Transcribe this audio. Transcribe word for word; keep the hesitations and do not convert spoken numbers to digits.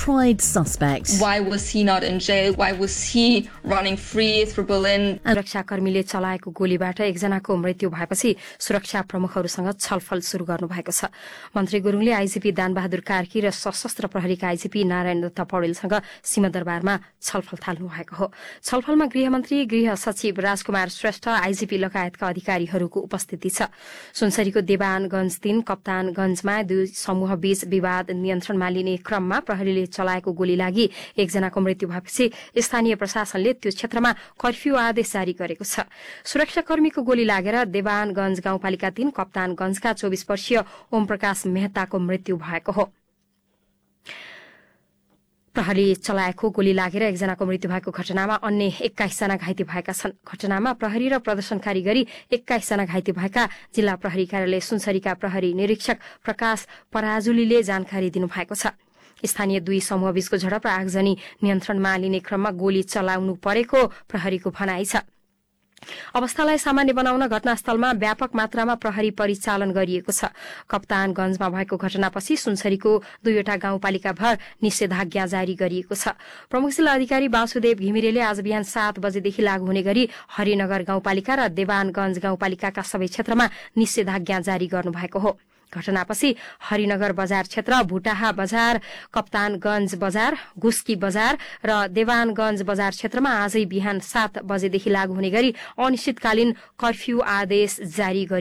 tried suspect. Why was he not in jail? Why was he running free through Berlin? सुरक्षाकर्मीले चलाएको गोलीबाट एकजनाको मृत्यु भएपछि सुरक्षा प्रमुखहरूसँग छलफल शुरू गर्नु भएको छ। मन्त्री गुरुङले आइजिपी दानबहादुर कार्की र सशस्त्र प्रहरीका आइजिपी नारायण दत्त पौडेलसँग सिंहदरबारमा छलफल थाल्नु भएको हो। छलफलमा गृहमन्त्री, गृह सचिव राजकुमार श्रेष्ठ, आइजिपी लगायतका अधिकारीहरूको उपस्थिति छ। सुनसरीको देवानगंज तीन कप्तानगंजमा दुई समूह बीच विवाद नियन्त्रणमा लिने क्रममा प्रहरीले चलाएको गोली लागि एकजनाको मृत्यु भएपछि स्थानीय प्रशासनले त्यो क्षेत्रमा कर्फ्यू आदेश जारी गरेको छ। सुरक्षाकर्मीको गोली लागेर देवानगंज गाउँपालिका तीन कप्तानगंजका चौबिस वर्षीय ओम प्रकाश मेहताको मृत्यु भएको हो। प्रहरी चलाएको गोली लागेर एकजनाको मृत्यु भएको घटनामा अन्य एक्काइस जना घाइते भएका छन्। घटनामा प्रहरी र प्रदर्शनकारी गरी एक्काइस जना घाइते भएका जिल्ला प्रहरी कार्यालय सुनसरीका प्रहरी निरीक्षक प्रकाश पराजुलीले जानकारी दिनुभएको छ। स्थानीय दुई समूह बीचको झडप र आगजनी नियन्त्रणमा लिने क्रममा गोली चलाउनु परेको प्रहरीको भनाइ छ। अवस्थालाई सामान्य बनाउन घटनास्थलमा व्यापक मात्रामा प्रहरी परिचालन गरिएको छ। कप्तानगंजमा भएको घटनापछि सुनसरीको दुईवटा गाउँपालिका भर निषेधाज्ञा जारी गरिएको छ। प्रमुख जिल्ला अधिकारी वासुदेव घिमिरेले आज बिहान सात बजेदेखि लागू हुने गरी हरिनगर गाउँपालिका र देवानगंज गाउँपालिकाका सबै क्षेत्रमा निषेधाज्ञा जारी गर्नुभएको हो। घटनापछि हरिनगर बजार क्षेत्र, भुटाहा बजार, कप्तानगंज बजार, गुस्की बजार र देवानगंज बजार क्षेत्रमा आजै बिहान सात बजेदेखि लागू हुने गरी अनिश्चितकालीन कर्फ्यू आदेश जारी गरिएको